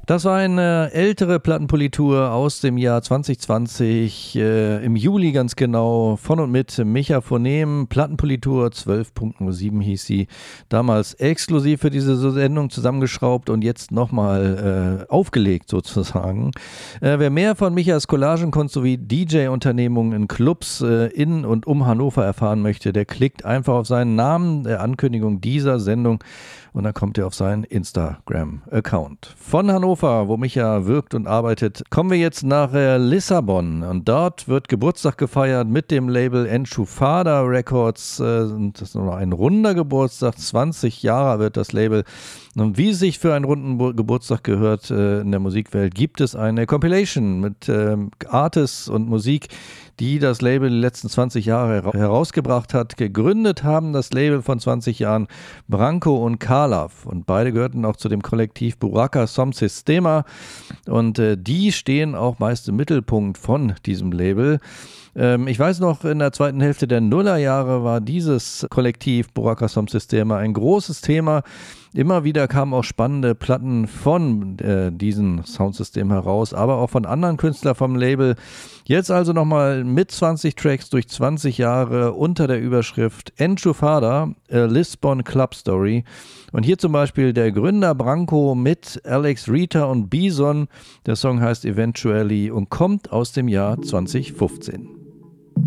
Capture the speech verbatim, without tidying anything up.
Das war eine ältere Plattenpolitur aus dem Jahr zwanzig zwanzig, äh, im Juli ganz genau, von und mit Micha Phonem. Plattenpolitur zwölf Punkt null sieben hieß sie, damals exklusiv für diese Sendung zusammengeschraubt und jetzt nochmal äh, aufgelegt sozusagen. Äh, wer mehr von Michas Collagenkunst sowie D J-Unternehmungen in Clubs äh, in und um Hannover erfahren möchte, der klickt einfach auf seinen Namen der Ankündigung dieser Sendung und dann kommt er auf seinen Instagram-Account. Von Hannover, wo Micha wirkt und arbeitet, kommen wir jetzt nach äh, Lissabon. Und dort wird Geburtstag gefeiert mit dem Label Enchufada Records. Äh, und das ist noch ein runder Geburtstag. zwanzig Jahre wird das Label. Und wie es sich für einen runden Bo- Geburtstag gehört äh, in der Musikwelt, gibt es eine Compilation mit äh, Artists und Musik, die das Label die letzten zwanzig Jahre hera- herausgebracht hat. Gegründet haben das Label von zwanzig Jahren Branko und Kalav und beide gehörten auch zu dem Kollektiv Buraka Som Sistema und äh, die stehen auch meist im Mittelpunkt von diesem Label. Ähm, ich weiß noch, in der zweiten Hälfte der Nullerjahre war dieses Kollektiv Buraka Som Sistema ein großes Thema. Immer wieder kamen auch spannende Platten von äh, diesem Soundsystem heraus, aber auch von anderen Künstlern vom Label. Jetzt also nochmal mit zwanzig Tracks durch zwanzig Jahre unter der Überschrift Enchufada, a Lisbon Club Story. Und hier zum Beispiel der Gründer Branko mit Alex Rita und Bison. Der Song heißt Eventually und kommt aus dem Jahr zwanzig fünfzehn.